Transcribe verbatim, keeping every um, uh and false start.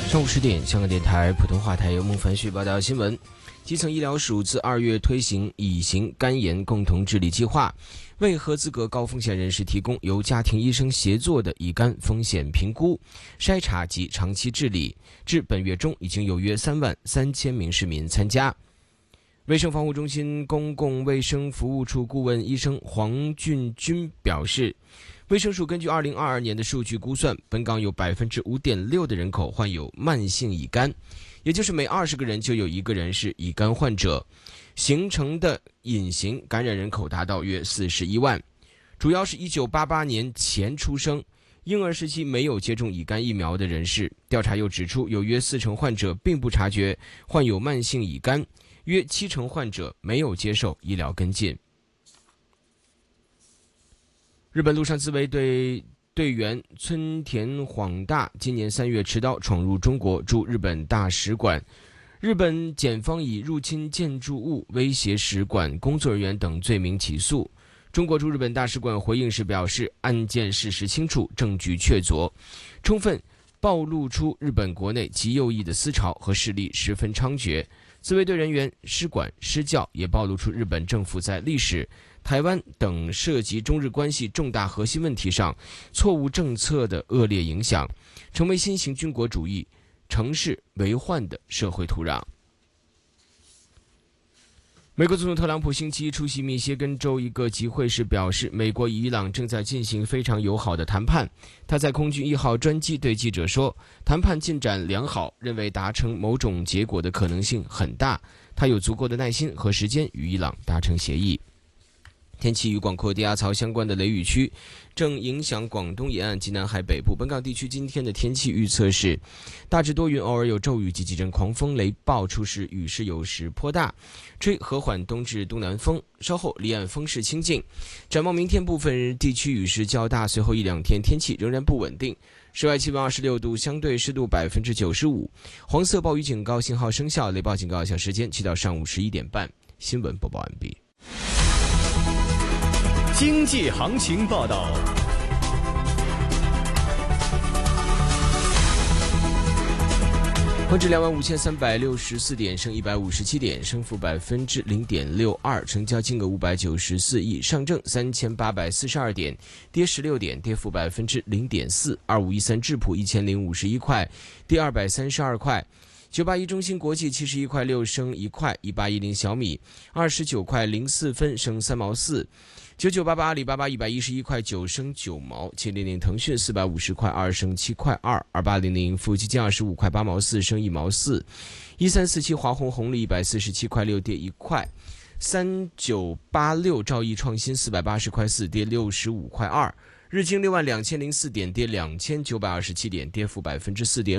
上午十点，香港电台普通话台由孟凡旭报道新闻。基层医疗署自二月推行乙型肝炎共同治理计划，为合资格高风险人士提供由家庭医生协作的乙肝风险评估、筛查及长期治理。至本月中，已经有约三万三千名市民参加。卫生防护中心公共卫生服务处顾问医生黄俊军表示，卫生署根据二零二二年的数据估算，本港有 百分之五点六 的人口患有慢性乙肝，也就是每二十个人就有一个人是乙肝患者，形成的隐形感染人口达到约四十一万，主要是一九八八年前出生、婴儿时期没有接种乙肝疫苗的人士。调查又指出，有约四成患者并不察觉患有慢性乙肝，约七成患者没有接受医疗跟进。日本陆上自卫队队员村田晃大今年三月持刀闯入中国驻日本大使馆，日本检方以入侵建筑物、威胁使馆工作人员等罪名起诉。中国驻日本大使馆回应时表示，案件事实清楚，证据确凿，充分暴露出日本国内极右翼的思潮和势力十分猖獗。自卫队人员施管施教，也暴露出日本政府在历史、台湾等涉及中日关系重大核心问题上错误政策的恶劣影响，成为新型军国主义城市为患的社会土壤。美国总统特朗普星期一出席密歇根州一个集会时表示，美国与伊朗正在进行非常友好的谈判。他在空军一号专机对记者说，谈判进展良好，认为达成某种结果的可能性很大，他有足够的耐心和时间与伊朗达成协议。天气与广阔低压槽相关的雷雨区正影响广东沿岸及南海北部。本港地区今天的天气预测是大致多云，偶尔有骤雨及几阵狂风雷暴，初时雨势有时颇大，吹和缓东至东南风，稍后离岸风势清劲。展望明天部分地区雨势较大，随后一两天天气仍然不稳定。室外气温二十六度，相对湿度 百分之九十五， 黄色暴雨警告信号生效，雷暴警告有效时间七到上午十一点半。新闻播报完毕。 经济行情报道。 恒指两万五千三百六十四点，升一百五十七点，升幅百分之零点六二，成交金额五百九十四亿。上证三千八百四十二点，跌十六点，跌幅百分之零点四。二五一三智普一千零五十一块，跌二百三十二块。九八一中芯国际七十一块六，升一块。一八一零小米二十九块零四分，升三毛四。九九八八阿里巴巴一百一十一块九，升九毛。七零零腾讯四百五十块二，升七块二。二八零零富基金二十五块八毛四，升一毛四。一三四七华虹红利一百四十七块六，跌一块。三九八六兆易创新四百八十块四，跌六十五块二。日经六万两千零四点，跌两千九百二十七点，跌幅百分之四点